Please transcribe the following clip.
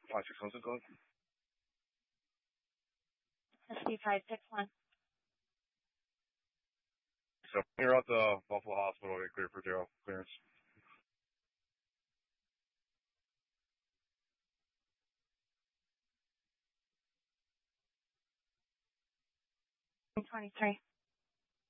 5661. SD561. So you're at the Buffalo Hospital, get cleared for jail clearance. $23.